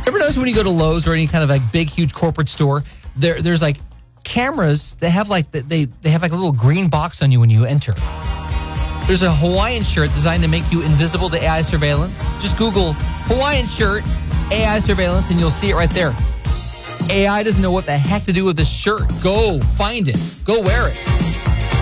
Ever notice when you go to Lowe's or any kind of like big, huge corporate store, there's like cameras that have like they have like a little green box on you when you enter. There's a Hawaiian shirt designed to make you invisible to AI surveillance. Just Google Hawaiian shirt, AI surveillance, and you'll see it right there. AI doesn't know what the heck to do with this shirt. Go find it. Go wear it.